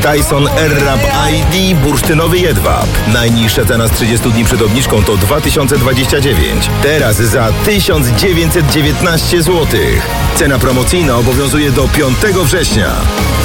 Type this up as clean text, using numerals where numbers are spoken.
Dyson Airwrap ID bursztynowy jedwab. Najniższa cena z 30 dni przed obniżką to 2029. Teraz za 1919 zł. Cena promocyjna obowiązuje do 5 września.